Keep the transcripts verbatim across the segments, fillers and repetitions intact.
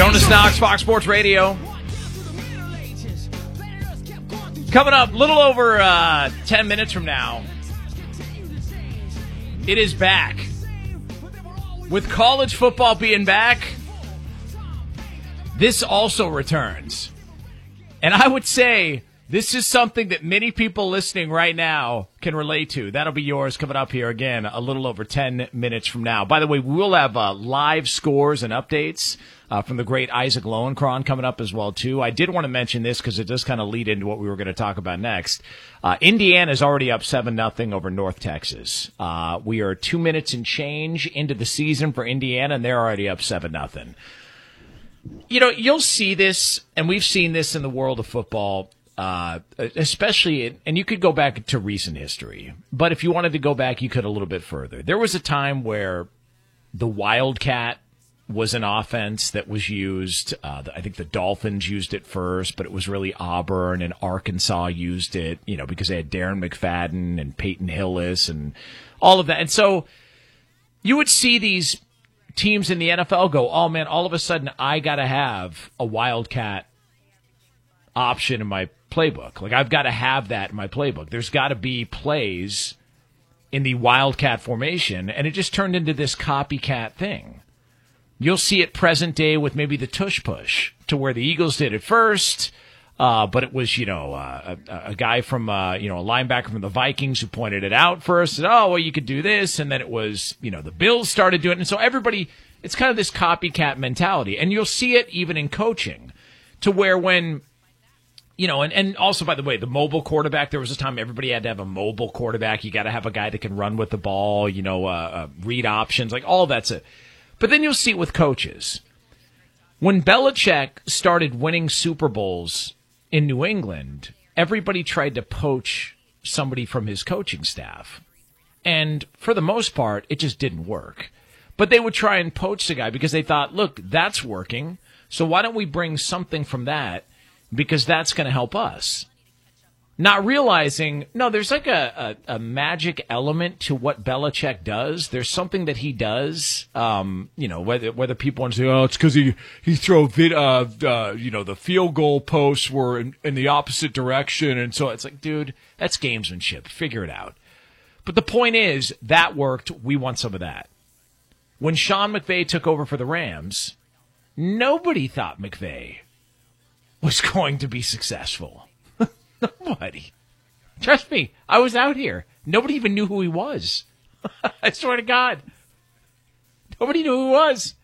Jonas Knox, Fox Sports Radio. Coming up, a little over uh, ten minutes from now, it is back. With college football being back, this also returns. And I would say this is something that many people listening right now can relate to. That'll be yours coming up here again a little over ten minutes from now. By the way, we will have uh, live scores and updates uh, from the great Isaac Lowenkron coming up as well, too. I did want to mention this because it does kind of lead into what we were going to talk about next. Uh, Indiana is already up seven nothing over North Texas. Uh, we are two minutes and change into the season for Indiana, and they're already up seven nothing. You know, you'll see this, and we've seen this in the world of football, uh, especially, and you could go back to recent history, but if you wanted to go back, you could a little bit further. There was a time where the Wildcat was an offense that was used. Uh, I think the Dolphins used it first, but it was really Auburn and Arkansas used it, you know, because they had Darren McFadden and Peyton Hillis and all of that. And so you would see these teams in the N F L go, oh, man, all of a sudden I got to have a Wildcat option in my playbook. Like, I've got to have that in my playbook. There's got to be plays in the Wildcat formation, and it just turned into this copycat thing. You'll see it present day with maybe the tush push, to where the Eagles did it first, uh, but it was, you know, uh, a, a guy from, uh, you know, a linebacker from the Vikings who pointed it out first. And, oh, well, you could do this. And then it was, you know, the Bills started doing it. And so everybody, it's kind of this copycat mentality. And you'll see it even in coaching, to where when, you know, and, and also, by the way, the mobile quarterback, there was a time everybody had to have a mobile quarterback. You got to have a guy that can run with the ball, you know, uh, uh, read options, like all that's it. But then you'll see it with coaches. When Belichick started winning Super Bowls in New England, everybody tried to poach somebody from his coaching staff. And for the most part, it just didn't work. But they would try and poach the guy because they thought, look, that's working. So why don't we bring something from that? Because that's going to help us. Not realizing, no, there's like a, a, a magic element to what Belichick does. There's something that he does, um, you know, whether whether people want to say, oh, it's because he, he throw, vid, uh, uh, you know, the field goal posts were in, in the opposite direction. And so it's like, dude, that's gamesmanship. Figure it out. But the point is, that worked. We want some of that. When Sean McVay took over for the Rams, nobody thought McVay was going to be successful. Nobody. Trust me, I was out here. Nobody even knew who he was. I swear to God. Nobody knew who he was.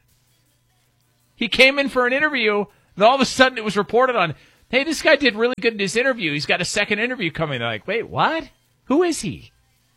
He came in for an interview, and all of a sudden it was reported on, hey, this guy did really good in his interview. He's got a second interview coming. They're like, wait, what? Who is he?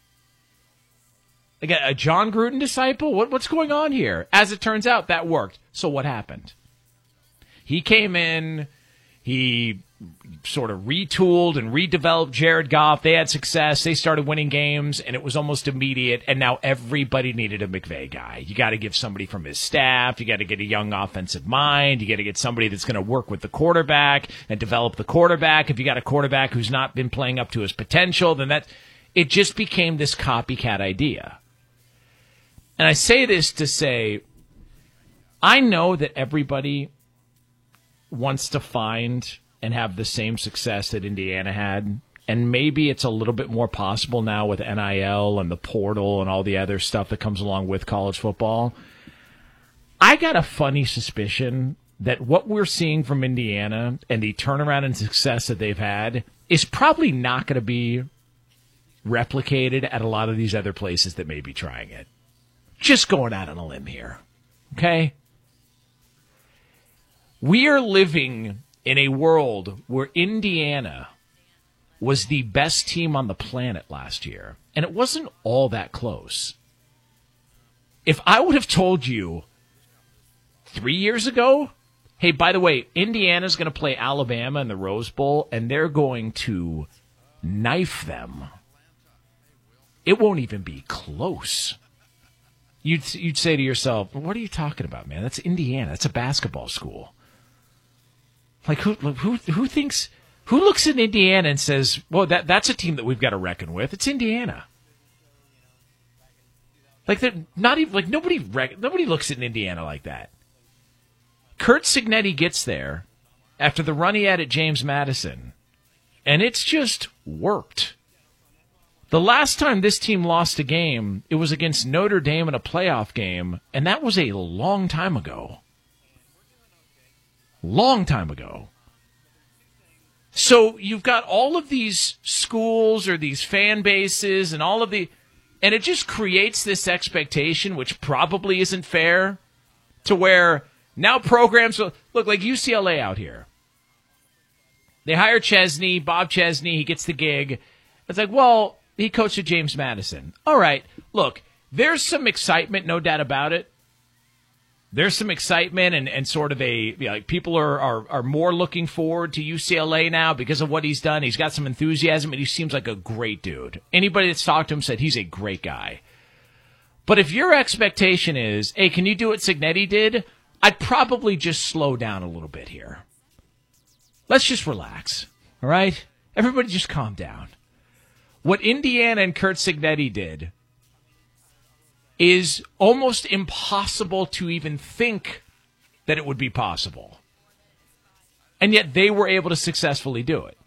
Like a, a John Gruden disciple? What, what's going on here? As it turns out, that worked. So what happened? He came in, he sort of retooled and redeveloped Jared Goff. They had success. They started winning games, and it was almost immediate. And now everybody needed a McVay guy. You got to give somebody from his staff. You got to get a young offensive mind. You got to get somebody that's going to work with the quarterback and develop the quarterback. If you got a quarterback who's not been playing up to his potential, then that it just became this copycat idea. And I say this to say, I know that everybody wants to find and have the same success that Indiana had. And maybe it's a little bit more possible now with N I L and the portal and all the other stuff that comes along with college football. I got a funny suspicion that what we're seeing from Indiana and the turnaround and success that they've had is probably not going to be replicated at a lot of these other places that may be trying it. Just going out on a limb here. Okay? We are living in a world where Indiana was the best team on the planet last year, and it wasn't all that close. If I would have told you three years ago, hey, by the way, Indiana's going to play Alabama in the Rose Bowl, and they're going to knife them, it won't even be close. You'd, you'd say to yourself, what are you talking about, man? That's Indiana. That's a basketball school. Like, who who who thinks, who looks at Indiana and says, well, that that's a team that we've got to reckon with. It's Indiana. Like, they're not even, like, nobody, nobody looks at Indiana like that. Curt Cignetti gets there after the run he had at James Madison, and it's just worked. The last time this team lost a game, it was against Notre Dame in a playoff game, and that was a long time ago. Long time ago. So you've got all of these schools or these fan bases and all of the, and it just creates this expectation, which probably isn't fair, to where now programs will, look like U C L A out here. They hire Chesney, Bob Chesney, he gets the gig. It's like, well, he coached at James Madison. All right, look, there's some excitement, no doubt about it. There's some excitement and, and sort of a, you know, like people are, are, are more looking forward to U C L A now because of what he's done. He's got some enthusiasm and he seems like a great dude. Anybody that's talked to him said he's a great guy. But if your expectation is, hey, can you do what Cignetti did? I'd probably just slow down a little bit here. Let's just relax, all right? Everybody just calm down. What Indiana and Curt Cignetti did is almost impossible to even think that it would be possible. And yet they were able to successfully do it.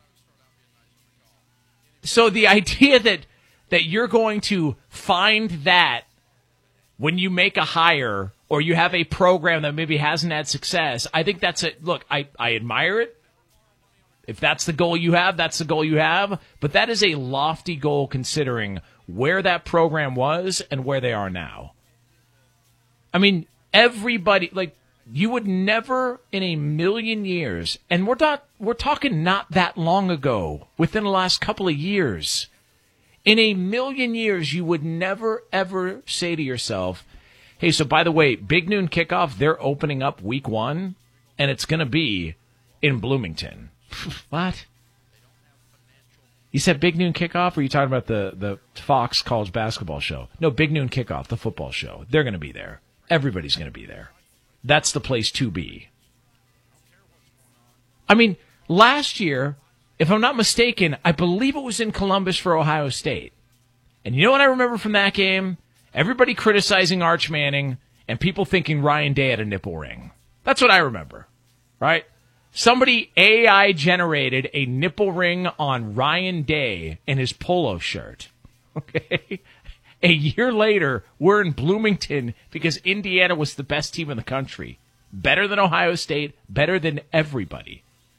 So the idea that that you're going to find that when you make a hire or you have a program that maybe hasn't had success, I think that's a, look, I, I admire it. If that's the goal you have, that's the goal you have. But that is a lofty goal considering where that program was and where they are now. I mean, everybody, like, you would never in a million years, and we're not, we're talking not that long ago, within the last couple of years, in a million years, you would never, ever say to yourself, hey, so by the way, Big Noon Kickoff, they're opening up week one, and it's going to be in Bloomington. What? You said Big Noon Kickoff, or are you talking about the, the Fox college basketball show? No, Big Noon Kickoff, the football show. They're going to be there. Everybody's going to be there. That's the place to be. I mean, last year, if I'm not mistaken, I believe it was in Columbus for Ohio State. And you know what I remember from that game? Everybody criticizing Arch Manning and people thinking Ryan Day had a nipple ring. That's what I remember, right? Somebody A I generated a nipple ring on Ryan Day in his polo shirt. Okay? A year later, we're in Bloomington because Indiana was the best team in the country. Better than Ohio State, better than everybody.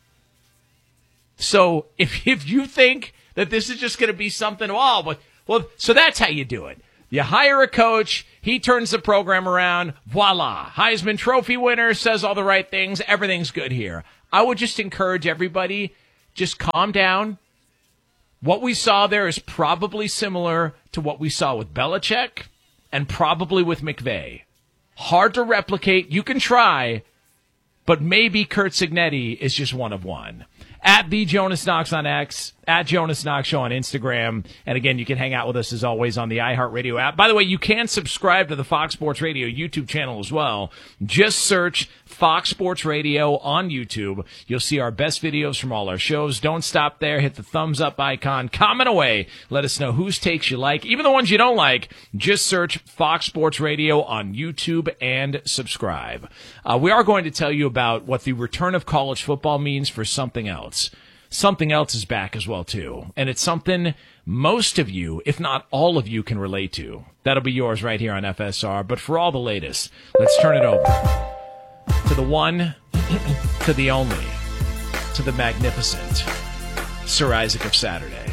So if if you think that this is just going to be something, oh, well, well, so that's how you do it. You hire a coach, he turns the program around, voila. Heisman Trophy winner, says all the right things, everything's good here. I would just encourage everybody, just calm down. What we saw there is probably similar to what we saw with Belichick and probably with McVay. Hard to replicate. You can try, but maybe Curt Cignetti is just one of one. At the Jonas Knox on X, at Jonas Knox Show on Instagram. And again, you can hang out with us as always on the iHeartRadio app. By the way, you can subscribe to the Fox Sports Radio YouTube channel as well. Just search Fox Sports Radio on YouTube. You'll see our best videos from all our shows. Don't stop there. Hit the thumbs up icon. Comment away. Let us know whose takes you like. Even the ones you don't like, just search Fox Sports Radio on YouTube and subscribe. Uh, we are going to tell you about what the return of college football means for something else. Something else is back as well, too. And it's something most of you, if not all of you, can relate to. That'll be yours right here on F S R. But for all the latest, let's turn it over to the one, to the only, to the magnificent Sir Isaac of Saturday.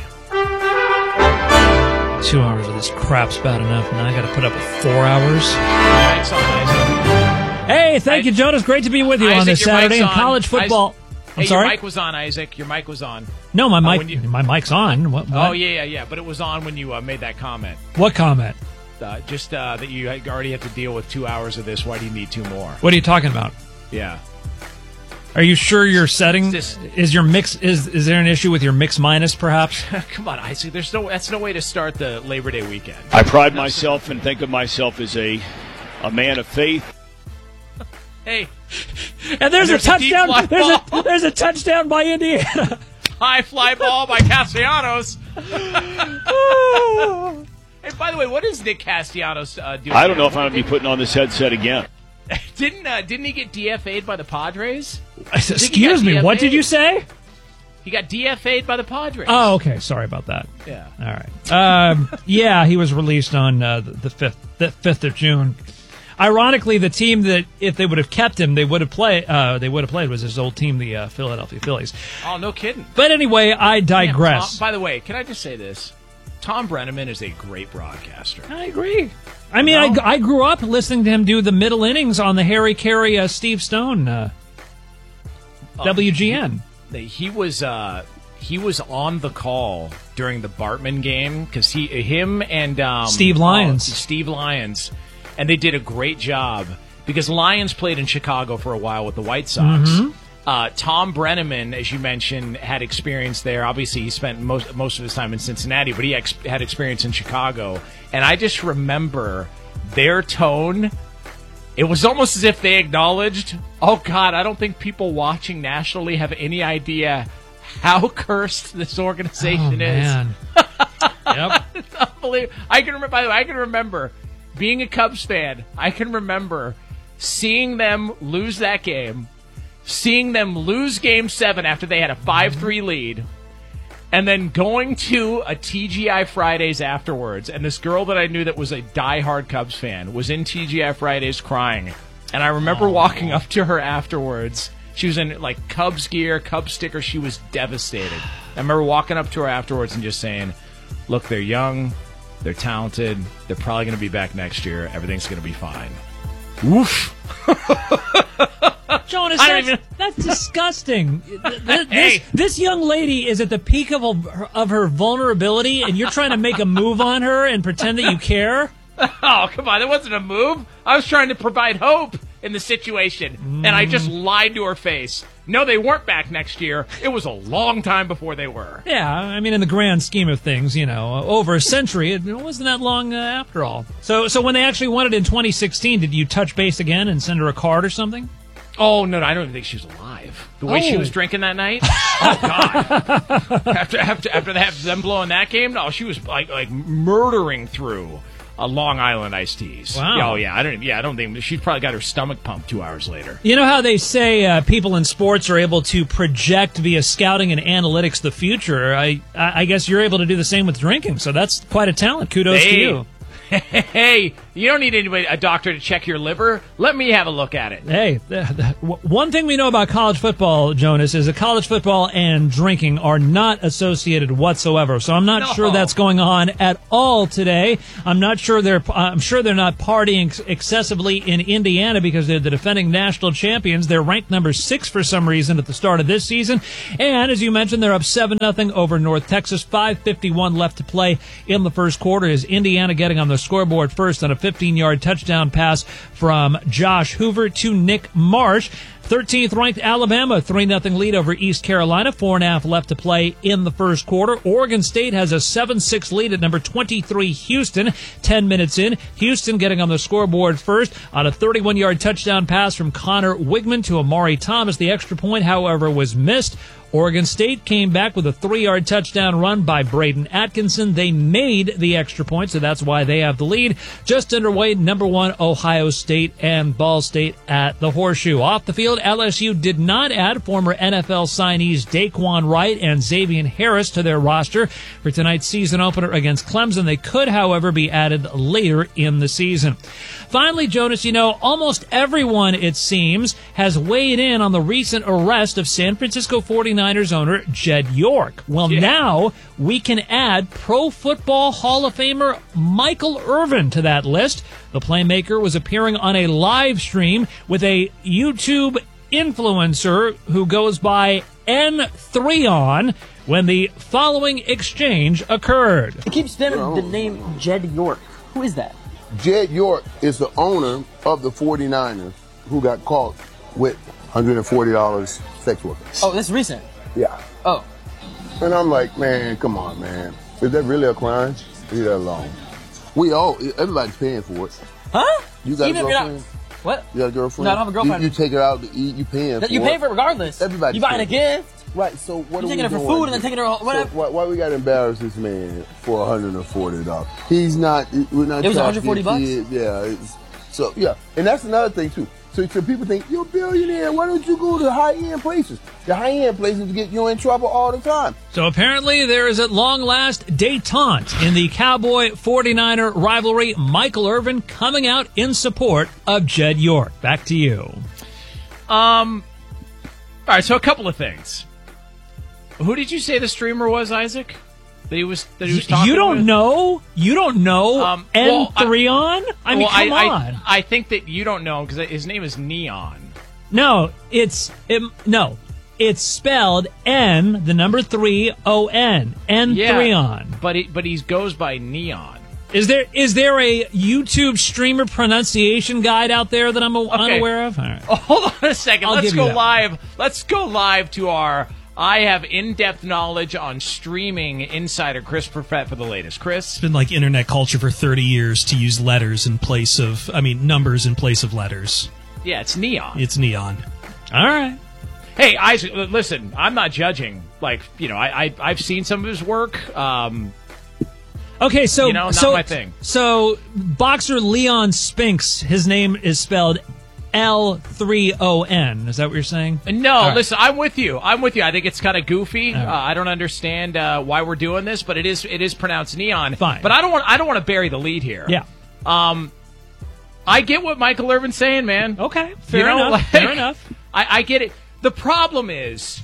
Two hours of this crap's bad enough. Now I got to put up with four hours. Mike's on, Isaac. Hey, thank I, you, Jonas. Great to be with you Isaac, on this Saturday in on. college football. Isaac, I'm hey, sorry? Your mic was on, Isaac. Your mic was on. No, my uh, mic. You, my mic's on. What, what? Oh yeah, yeah, yeah. But it was on when you uh, made that comment. What comment? Uh, just uh, that you already have to deal with two hours of this. Why do you need two more? What are you talking about? Yeah. Are you sure your setting This, is your mix? Is is there an issue with your mix minus, perhaps? Come on, Isaac. There's no. That's no way to start the Labor Day weekend. I pride myself and think of myself as a a man of faith. Hey, and there's, and there's a touchdown. A there's a there's a touchdown by Indiana. High fly ball by Castellanos. Hey, by the way, what is Nick Castellanos uh, doing? I don't know now? if I'm going to be putting on this headset again. Didn't uh, didn't he get D F A'd by the Padres? Excuse me, what did you say? He got D F A'd by the Padres. Oh, okay. Sorry about that. Yeah. All right. Um, yeah, he was released on uh, the fifth, the fifth of June. Ironically, the team that if they would have kept him, they would have played. Uh, they would have played was his old team, the uh, Philadelphia Phillies. Oh, no kidding. But anyway, I digress. Damn, Tom, by the way, can I just say this? Tom Brenneman is a great broadcaster. I agree. I mean, No? I, I grew up listening to him do the middle innings on the Harry Carey, uh, Steve Stone, uh, Oh, W G N. He, he was uh, he was on the call during the Bartman game because he, him, and um, Steve Lyons. oh, Steve Lyons, and they did a great job because Lyons played in Chicago for a while with the White Sox. Mm-hmm. Uh, Tom Brenneman, as you mentioned, had experience there. Obviously, he spent most most of his time in Cincinnati, but he ex- had experience in Chicago. And I just remember their tone. It was almost as if they acknowledged, oh, God, I don't think people watching nationally have any idea how cursed this organization Oh, is. man. Yep. It's unbelievable. I can remember, by the way, I can remember being a Cubs fan. I can remember seeing them lose that game, seeing them lose Game seven after they had a five three lead, and then going to a T G I Fridays afterwards, and this girl that I knew that was a diehard Cubs fan was in T G I Fridays crying. And I remember walking up to her afterwards. She was in, like, Cubs gear, Cubs sticker. She was devastated. I remember walking up to her afterwards and just saying, look, they're young, they're talented, they're probably going to be back next year. Everything's going to be fine. Woof. Jonas, I don't that's, even- that's disgusting. This, Hey. this young lady is at the peak of, a, of her vulnerability, and you're trying to make a move on her and pretend that you care? Oh, come on. That wasn't a move. I was trying to provide hope in the situation, mm. and I just lied to her face. No, they weren't back next year. It was a long time before they were. Yeah, I mean, in the grand scheme of things, you know, over a century, it wasn't that long uh, after all. So, so when they actually won it in twenty sixteen, did you touch base again and send her a card or something? Oh, no, no, I don't even think she was alive. The way Oh. she was drinking that night? Oh, God. after after after that, them blowing that game? No, she was like like murdering through a Long Island iced teas. Wow. Oh, yeah, I don't yeah, I don't think she probably got her stomach pumped two hours later. You know how they say uh, people in sports are able to project via scouting and analytics the future? I I guess you're able to do the same with drinking, so that's quite a talent. Kudos Hey. to you. Hey, you don't need anybody, a doctor to check your liver. Let me have a look at it. Hey, th- th- w- one thing we know about college football, Jonas, is that college football and drinking are not associated whatsoever. So I'm not No. sure that's going on at all today. I'm not sure they're. I'm sure they're not partying ex- excessively in Indiana because they're the defending national champions. They're ranked number six for some reason at the start of this season, and as you mentioned, they're up seven nothing over North Texas. five fifty-one left to play in the first quarter. Is Indiana getting on the scoreboard first on a fifteen-yard touchdown pass from Josh Hoover to Nick Marsh. thirteenth ranked Alabama, three nothing lead over East Carolina. Four and a half left to play in the first quarter. Oregon State has a seven six lead at number twenty-three Houston. Ten minutes in, Houston getting on the scoreboard first on a thirty-one-yard touchdown pass from Connor Wigman to Amari Thomas. The extra point, however, was missed. Oregon State came back with a three-yard touchdown run by Braden Atkinson. They made the extra point, so that's why they have the lead. Just underway, number one, Ohio State and Ball State at the Horseshoe. Off the field, L S U did not add former N F L signees Daquan Wright and Xavier Harris to their roster for tonight's season opener against Clemson. They could, however, be added later in the season. Finally, Jonas, you know, almost everyone, it seems, has weighed in on the recent arrest of San Francisco forty-niners owner Jed York. Well, Yeah. now we can add Pro Football Hall of Famer Michael Irvin to that list. The playmaker was appearing on a live stream with a YouTube influencer who goes by N three on when the following exchange occurred. It keeps spamming the name Jed York. Who is that? Jed York is the owner of the forty-niners who got caught with one hundred forty dollars sex workers. Oh, this is recent. Yeah. Oh. And I'm like, man, come on, man. Is that really a crime? Leave that alone. We all, everybody's paying for it. Huh? You got Even a if you're not- girlfriend? What? You got a girlfriend? No, I don't have a girlfriend. You, you take her out to eat, you paying for You it. pay for it regardless. Everybody's You buying a paying. gift. Right, so what You are taking we her for doing? food and then taking her So whatever. why, why we got to embarrass this man for one hundred forty dollars? He's not, we're not It was trying one hundred forty to bucks? get kids. Yeah. It's, So, yeah. And that's another thing, too. So, so people think, you're a billionaire. Why don't you go to high-end places? The high-end places get you in trouble all the time. So apparently there is at long last détente in the Cowboy forty-niner rivalry. Michael Irvin coming out in support of Jed York. Back to you. Um, all right, so a couple of things. Who did you say the streamer was, Isaac? That he was that he was talking You don't with? know? You don't know Um, well, N three on? I mean, well, come I, on. I, I think that you don't know because his name is Neon. No, it's it, no. It's spelled N, the number three, O N. N three on. But he, but he goes by Neon. Is there is there a YouTube streamer pronunciation guide out there that I'm unaware of? All right. Oh, hold on a second. I'll Let's give you go that. live. Let's go live to our I have in-depth knowledge on streaming insider Chris Perfett for the latest. Chris? It's been like internet culture for thirty years to use letters in place of, I mean, numbers in place of letters. Yeah, it's Neon. It's neon. All right. Hey, Isaac, l- listen, I'm not judging. Like, you know, I, I, I've seen some of his work. Um, Okay, so You know, not so, my thing. So boxer Leon Spinks, his name is spelled L three O N. Is that what you're saying? no, All right. listen, I'm with you. I'm with you. I think it's kind of goofy. All right. Uh, I don't understand uh, why we're doing this, but it is it is pronounced Neon. Fine. But I don't want I don't want to bury the lead here. Yeah. Um, I get what Michael Irvin's saying, man. Okay. Fair You know, enough. like, fair enough. I, I get it. The problem is,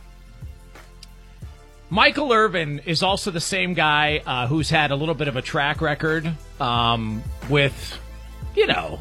Michael Irvin is also the same guy uh, who's had a little bit of a track record um, with, you know,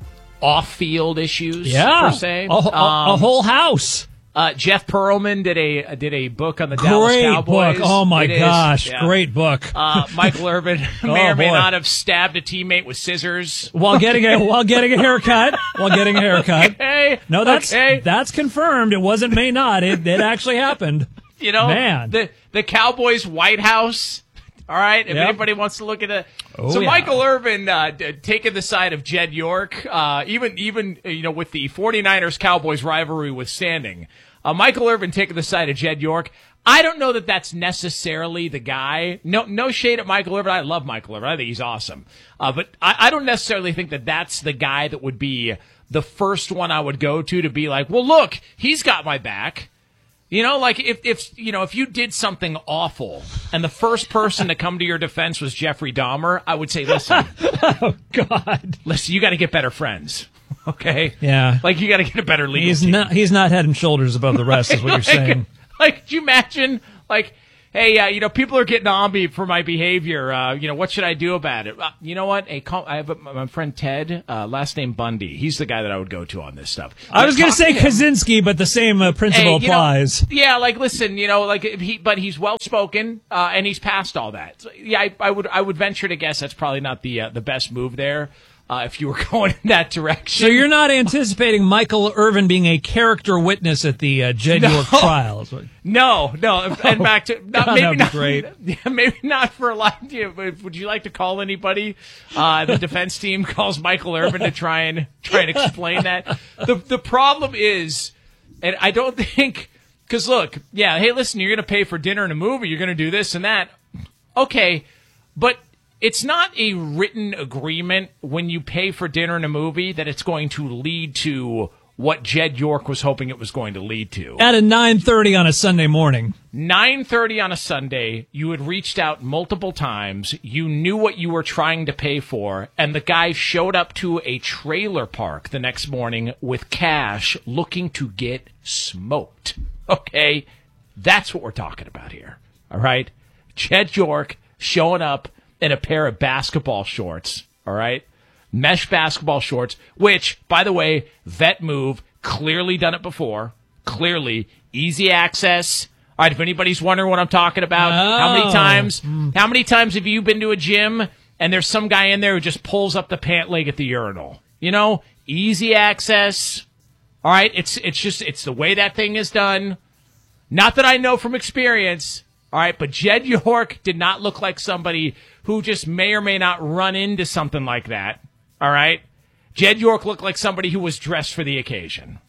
off-field issues. Yeah. per se. A, a- a Um, whole house. Uh, Jeff Pearlman did a did a book on the Dallas Great Cowboys. book. Oh my It is, gosh. yeah. Great book. Uh, Michael Irvin may Oh, or may boy. not have stabbed a teammate with scissors. while getting a while getting a haircut. While getting a haircut. Hey, No, that's okay. that's confirmed. It wasn't may not. It it actually happened. You know, Man. the the Cowboys White House. All right, if Yep. anybody wants to look at it. Oh, so yeah. Michael Irvin uh, d- taking the side of Jed York, uh, even even uh, you know with the forty-niners Cowboys rivalry withstanding, uh, Michael Irvin taking the side of Jed York. I don't know that that's necessarily the guy. No, no shade at Michael Irvin. I love Michael Irvin. I think he's awesome. Uh, but I, I don't necessarily think that that's the guy that would be the first one I would go to to be like, well, look, he's got my back. You know, like if, if you know if you did something awful and the first person to come to your defense was Jeffrey Dahmer, I would say, listen, Oh God. listen, you got to get better friends, okay? Yeah. like you got to get a better legal He's team. not he's not head and shoulders above the rest, is what you're like, saying. like, could you imagine, like, hey, uh, you know, people are getting on me for my behavior. Uh, you know, what should I do about it? Uh, you know what? Hey, call, I have a, my friend Ted, uh, last name Bundy. He's the guy that I would go to on this stuff. I was going to Talk say him. Kaczynski, but the same uh, principle Hey, you know, applies. yeah, like listen, you know, like if he, but he's well spoken, uh, and he's past all that. So, yeah, I, I would, I would venture to guess that's probably not the uh, the best move there. Uh, if you were going in that direction, So you're not anticipating Michael Irvin being a character witness at the uh, Jed No. York trial? is what- no, no. And back to not, God, maybe that'd be not great. Yeah, maybe not for a lot. Yeah, but would you like to call anybody? Uh, the defense team calls Michael Irvin to try and try and explain that. The the problem is, and I don't think because look, yeah, hey, listen, you're going to pay for dinner and a movie. You're going to do this and that. Okay, but it's not a written agreement when you pay for dinner and a movie that it's going to lead to what Jed York was hoping it was going to lead to. At a nine thirty on a Sunday morning. nine thirty on a Sunday, you had reached out multiple times, you knew what you were trying to pay for, and the guy showed up to a trailer park the next morning with cash looking to get smoked. Okay? That's what we're talking about here. All right? Jed York showing up in a pair of basketball shorts. All right? Mesh basketball shorts, which, by the way, vet move, clearly done it before. Clearly. Easy access. All right, if anybody's wondering what I'm talking about, how many Oh. times, how many times have you been to a gym and there's some guy in there who just pulls up the pant leg at the urinal? You know, easy access. All right, it's it's just it's the way that thing is done. Not that I know from experience. All right, but Jed York did not look like somebody who just may or may not run into something like that. All right, Jed York looked like somebody who was dressed for the occasion.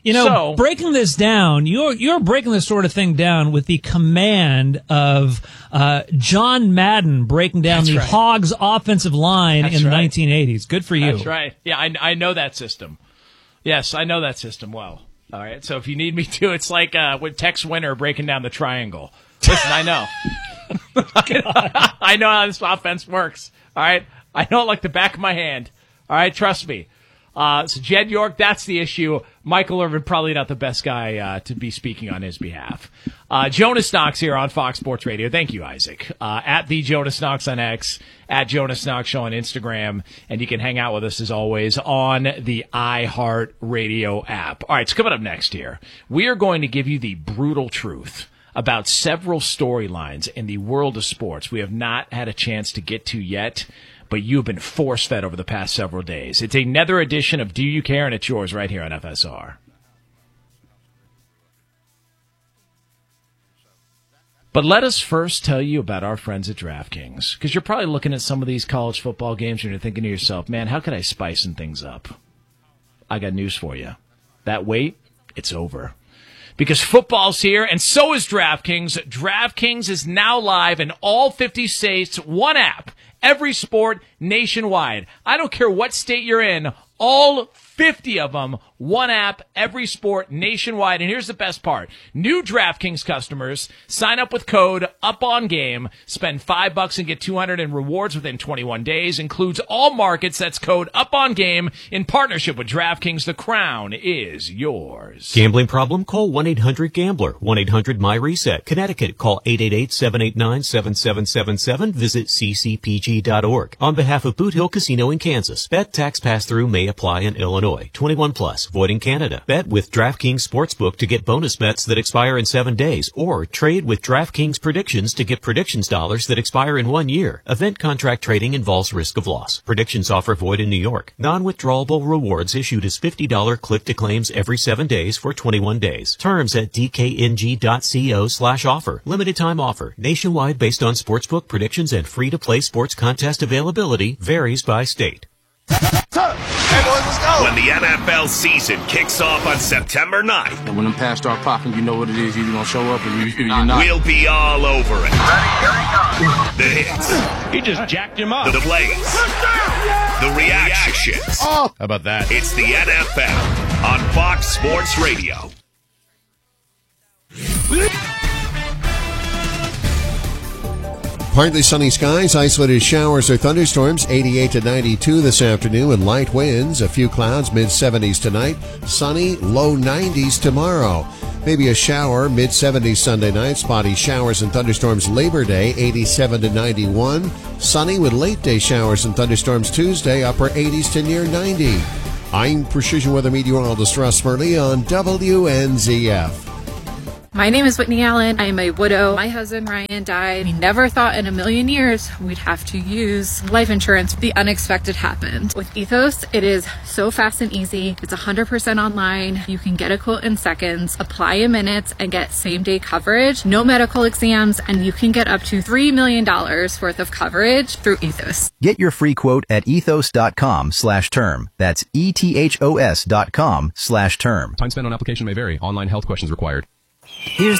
You know, So- breaking this down, you're you're breaking this sort of thing down with the command of uh, John Madden breaking down That's the right. Hogs offensive line That's in the right. nineteen eighties. Good for you. That's right. Yeah, I, I know that system. Yes, I know that system well. All right, so if you need me to, it's like uh, with Tex Winter breaking down the triangle. Listen, I know. I know how this offense works. All right, I know it like the back of my hand. All right, trust me. Uh, so Jed York, that's the issue. Michael Irvin, probably not the best guy uh, to be speaking on his behalf. Uh, Jonas Knox here on Fox Sports Radio. Thank you, Isaac. Uh, at the Jonas Knox on X, at Jonas Knox Show on Instagram, and you can hang out with us as always on the iHeart Radio app. All right, so coming up next here, we are going to give you the brutal truth about several storylines in the world of sports we have not had a chance to get to yet, but you've been force-fed over the past several days. It's another edition of Do You Care, and it's yours right here on F S R. But let us first tell you about our friends at DraftKings, because you're probably looking at some of these college football games and you're thinking to yourself, man, how could I spice things up? I got news for you. That wait, it's over. Because football's here, and so is DraftKings. DraftKings is now live in all fifty states, one app, every sport, nationwide. I don't care what state you're in, all fifty of them, one app, every sport, nationwide. And here's the best part. New DraftKings customers sign up with code UPONGAME, spend five bucks and get two hundred in rewards within twenty-one days. Includes all markets. That's code UPONGAME in partnership with DraftKings. The crown is yours. Gambling problem? Call one eight hundred gambler. one eight hundred my reset. Connecticut, call eight eight eight, seven eight nine, seven seven seven seven. Visit c c p g dot org. On behalf of Boot Hill Casino in Kansas, bet tax pass-through may apply in Illinois. twenty-one plus, void in Canada. Bet with DraftKings Sportsbook to get bonus bets that expire in seven days, or trade with DraftKings Predictions to get predictions dollars that expire in one year. Event contract trading involves risk of loss. Predictions offer void in New York. Non-withdrawable rewards issued as fifty dollars click-to-claims every seven days for twenty-one days. Terms at d k n g dot co slash offer. Limited time offer. Nationwide based on sportsbook predictions and free-to-play sports contest availability. Varies by state. When the N F L season kicks off on September ninth, and when them pads start popping, you know what it is. You're going to show up, and you, you're not. We'll be all over it. The hits. He just jacked him up. The plays. The reactions. Oh, how about that? It's the N F L on Fox Sports Radio. Partly sunny skies, isolated showers or thunderstorms, eighty-eight to ninety-two this afternoon with light winds, a few clouds, mid seventies tonight, sunny, low nineties tomorrow. Maybe a shower, mid seventies Sunday night, spotty showers and thunderstorms Labor Day, eighty-seven to ninety-one, sunny with late day showers and thunderstorms Tuesday, upper eighties to near ninety. I'm Precision Weather Meteorologist Russ Murley on W N Z F. My name is Whitney Allen. I am a widow. My husband Ryan died. We never thought in a million years we'd have to use life insurance. The unexpected happened. With Ethos, it is so fast and easy. It's one hundred percent online. You can get a quote in seconds, apply in minutes, and get same-day coverage. No medical exams, and you can get up to three million dollars worth of coverage through Ethos. Get your free quote at ethos.com slash term. That's E-T-H-O-S dot com slash term. Time spent on application may vary. Online health questions required. Here's